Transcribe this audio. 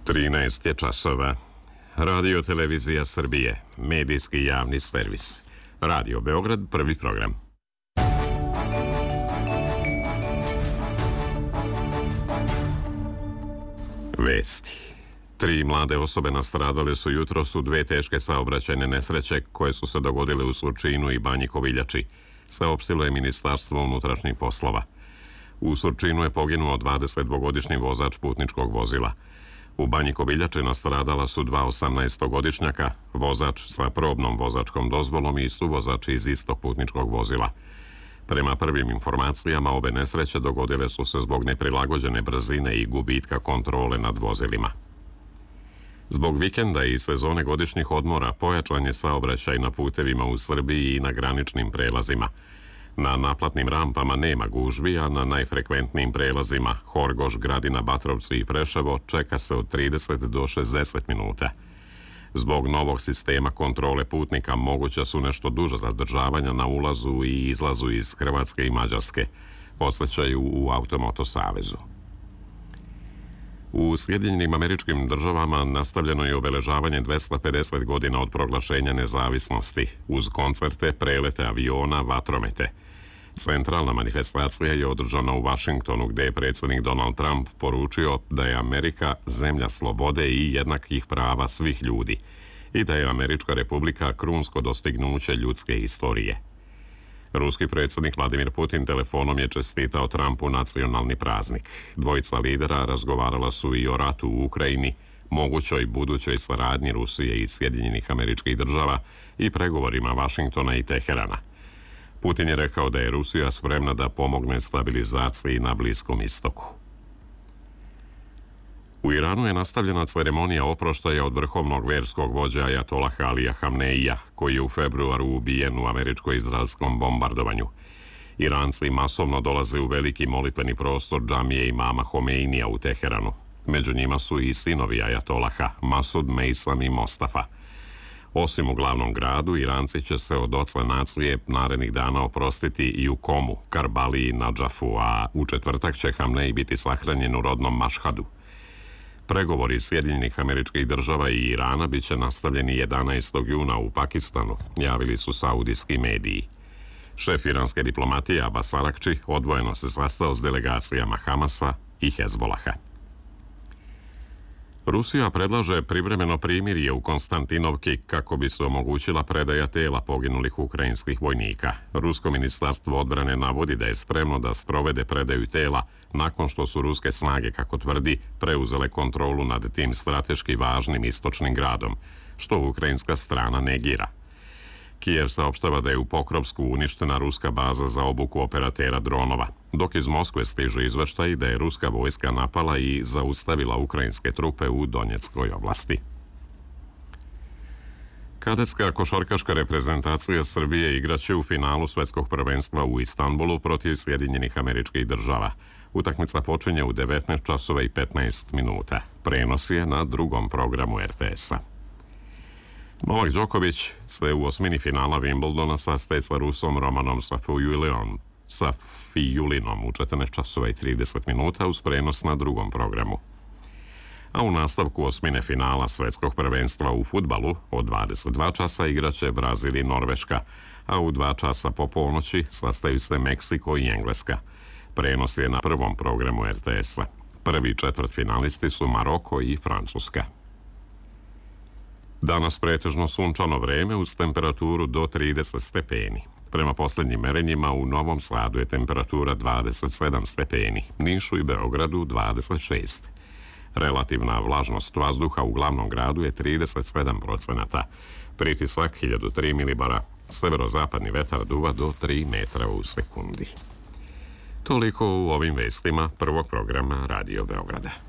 13 je časova. Radio Televizija Srbije, medijski javni servis. Radio Beograd, prvi program. Vesti. 3 mlade osobe nastradale su jutros u 2 teške saobraćajne nesreće koje su se dogodile u Surčinu i Banji Koviljači, saopštilo je Ministarstvo unutrašnjih poslova. U Surčinu je poginuo 22-godišnji vozač putničkog vozila. U Banji Koviljači nastradala su 2 18-godišnjaka, vozač sa probnom vozačkom dozvolom i suvozač iz istog putničkog vozila. Prema prvim informacijama, obe nesreće dogodile su se zbog neprilagođene brzine i gubitka kontrole nad vozilima. Zbog vikenda i sezone godišnjih odmora pojačan je saobraćaj na putevima u Srbiji i na graničnim prelazima. Na naplatnim rampama nema gužvi, a na najfrekventnijim prelazima Horgoš, Gradina, Batrovci i Preševo čeka se od 30 do 60 minuta. Zbog novog sistema kontrole putnika moguća su nešto duža zadržavanja na ulazu i izlazu iz Hrvatske i Mađarske, podsjećaju u Automoto savezu. U Sjedinjenim Američkim Državama nastavljeno je obeležavanje 250 godina od proglašenja nezavisnosti, uz koncerte, prelete aviona, vatromete. Centralna manifestacija je održana u Vašingtonu, gde je predsjednik Donald Trump poručio da je Amerika zemlja slobode i jednakih prava svih ljudi i da je Američka republika krunsko dostignuće ljudske istorije. Ruski predsjednik Vladimir Putin telefonom je čestitao Trumpu nacionalni praznik. Dvojica lidera razgovarala su i o ratu u Ukrajini, mogućoj budućoj saradnji Rusije i Sjedinjenih Američkih Država i pregovorima Vašingtona i Teherana. Putin je rekao da je Rusija spremna da pomogne stabilizaciji na Bliskom istoku. U Iranu je nastavljena ceremonija oproštaja od vrhovnog verskog vođa ajatolaha Alija Hamneija, koji je u februaru ubijen u američko-izraelskom bombardovanju. Iranci masovno dolaze u veliki molitveni prostor džamije imama Homeinija u Teheranu. Među njima su i sinovi ajatolaha, Masud, Mejsam i Mostafa. Osim u glavnom gradu, Iranci će se od oca nacije narednih dana oprostiti i u Komu, Karbali i Nadžafu, a u četvrtak će Hamnej biti sahranjen u rodnom Mašhadu. Pregovori Sjedinjenih Američkih Država i Irana bit će nastavljeni 11. juna u Pakistanu, javili su saudijski mediji. Šef iranske diplomatije Abbas Arakči odvojeno se sastao s delegacijama Hamasa i Hezbolaha. Rusija predlaže privremeno primirje u Konstantinovki kako bi se omogućila predaja tela poginulih ukrajinskih vojnika. Rusko ministarstvo odbrane navodi da je spremno da sprovede predaju tela nakon što su ruske snage, kako tvrdi, preuzele kontrolu nad tim strateški važnim istočnim gradom, što ukrajinska strana negira. Kijev saopštava da je u Pokrovsku uništena ruska baza za obuku operatera dronova, dok iz Moskve stižu izveštaji da je ruska vojska napala i zaustavila ukrajinske trupe u Donjeckoj oblasti. Kadetska košarkaška reprezentacija Srbije igraće u finalu svetskog prvenstva u Istanbulu protiv Sjedinjenih Američkih Država. Utakmica počinje u 19 časova i 15 minuta. Prenos je na drugom programu RTS-a. Novak Đoković se u osmini finala Wimbledona sastaje sa Rusom Romanom Safiulinom u 14 časova i 30 minuta uz prenos na drugom programu. A u nastavku osmine finala svetskog prvenstva u fudbalu od 22 časa igraće Brazil i Norveška, a u 2 časa po ponoći sastaju se Meksiko i Engleska. Prenos je na prvom programu RTS-a. Prvi četvrtfinalisti su Maroko i Francuska. Danas pretežno sunčano vreme uz temperaturu do 30 stepeni. Prema posljednjim merenjima u Novom Sadu je temperatura 27 stepeni, Nišu i Beogradu 26. Relativna vlažnost vazduha u glavnom gradu je 37%, pritisak 1003 milibara, severozapadni vetar duva do 3 metra u sekundi. Toliko u ovim vestima prvog programa Radio Beograda.